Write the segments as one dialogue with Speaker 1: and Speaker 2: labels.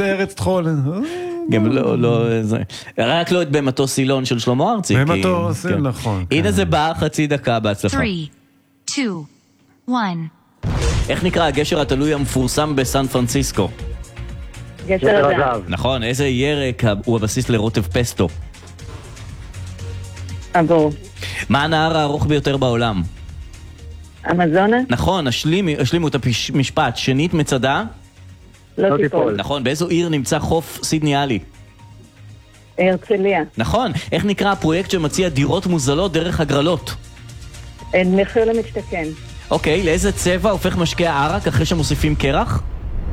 Speaker 1: ארץ טחול.
Speaker 2: גם לא, רק לא את במטוס סילון של שלמה ארצי.
Speaker 1: במטוס, נכון.
Speaker 2: הנה זה בא, חצי דקה בהצלחה.
Speaker 3: 3, 2, 1.
Speaker 2: איך נקרא הגשר התלוי המפורסם בסן פרנסיסקו?
Speaker 4: גשר הזהב.
Speaker 2: נכון, איזה ירק הוא הבסיס לרוטב פסטו?
Speaker 4: עבור.
Speaker 2: מה הנהר הארוך ביותר בעולם?
Speaker 4: אמזונה?
Speaker 2: נכון, השלימו את המשפט. שנית מצדה?
Speaker 4: לא תיפול.
Speaker 2: נכון, באיזו עיר נמצא חוף סידני עלי?
Speaker 4: הרצליה.
Speaker 2: נכון, איך נקרא הפרויקט שמציע דירות מוזלות דרך הגרלות?
Speaker 4: מחיר למשתכן.
Speaker 2: אוקיי, לאיזה צבע הופך משקה הערק אחרי שמוסיפים קרח?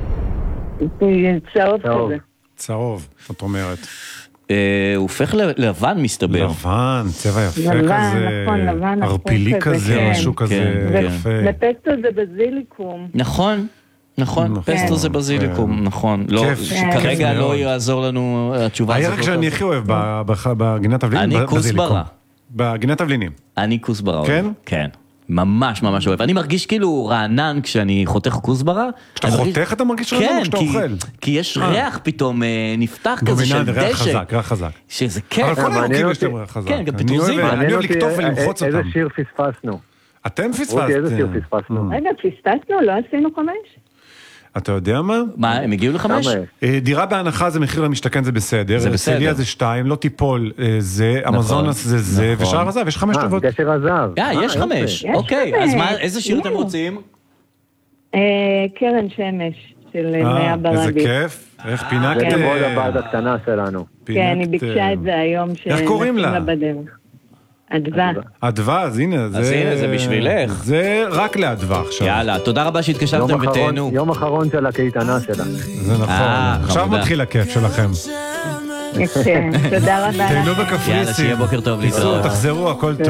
Speaker 4: צהוב כזה.
Speaker 1: צהוב, את אומרת.
Speaker 2: הוא הופך לבן מסתבר.
Speaker 1: לבן, צבע יפה
Speaker 4: לבן,
Speaker 1: כזה.
Speaker 4: נכון, לבן,
Speaker 1: ערפילי
Speaker 4: נכון,
Speaker 1: כזה,
Speaker 4: כן.
Speaker 1: משהו כזה
Speaker 2: כן.
Speaker 1: יפה.
Speaker 4: לפסטו זה בזיליקום.
Speaker 2: נכון, נכון, פסטו זה בזיליקום, נכון. כרגע לא יעזור לנו התשובה הזאת.
Speaker 1: הירק שאני הכי אוהב בגינת תבלינים,
Speaker 2: אני כוסברה.
Speaker 1: בגינת תבלינים.
Speaker 2: אני כוסברה.
Speaker 1: כן?
Speaker 2: כן. ממש ממש אוהב. אני מרגיש כאילו רענן כשאני חותך כוסברה.
Speaker 1: כשאתה חותך אתה מרגיש רענן או כשאתה אוכל?
Speaker 2: כי יש ריח פתאום נפתח כזה של דשא.
Speaker 1: ריח חזק, ריח חזק.
Speaker 2: שזה כיף.
Speaker 1: אבל כל הירוקים יש להם ריח חזק.
Speaker 2: כן, גם פיטרוזים.
Speaker 1: אני אוהב לקטוף ולמחוץ אותם.
Speaker 5: איזה שיר פספסנו?
Speaker 1: אתם פספסתם.
Speaker 5: איזה שיר פספסנו?
Speaker 4: רגע, פספסנו? לא עשינו 5?
Speaker 1: אתה יודע מה?
Speaker 2: מה, הם הגיעו ל5?
Speaker 1: דירה בהנחה זה מחיר למשתכן, זה בסדר.
Speaker 2: זה בסדר.
Speaker 1: הרצליה זה 2, לא תיפול זה, אמזונס זה זה, ושער הזהב, יש 5 טובות.
Speaker 5: גשר הזהב.
Speaker 2: יש 5. אוקיי, אז איזה שיר אתם רוצים?
Speaker 4: קרן שמש של מאה ברדי.
Speaker 1: איזה כיף. איך פינקת?
Speaker 5: זה מאוד הבת הקטנה שלנו.
Speaker 4: כן, היא ביקשה את זה היום.
Speaker 1: איך קוראים לה?
Speaker 4: אדווה.
Speaker 1: אדווה, אז הנה,
Speaker 2: זה בשבילך.
Speaker 1: זה רק לאדווה עכשיו.
Speaker 2: יאללה, תודה רבה שהתקשרתם ותהנו.
Speaker 5: יום אחרון של הקייטנה שלה.
Speaker 1: זה נכון. עכשיו מתחיל הכיף שלכם.
Speaker 4: תודה רבה.
Speaker 1: תהנו בקפריסין.
Speaker 2: יאללה, שיהיה בוקר טוב להתראות.
Speaker 1: תחזרו, הכל טוב.